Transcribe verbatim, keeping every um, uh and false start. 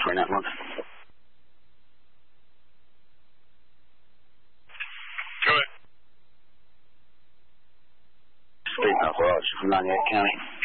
Software Network. Go ahead. State North Roger from ninety-eight County.